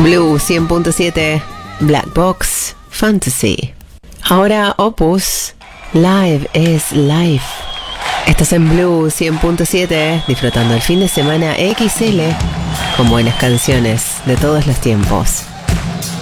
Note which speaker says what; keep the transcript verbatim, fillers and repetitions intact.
Speaker 1: Blue cien punto siete, Black Box, Fantasy. Ahora Opus, Live is Life. Estás en Blue cien punto siete, disfrutando el fin de semana X L con buenas canciones de todos los tiempos.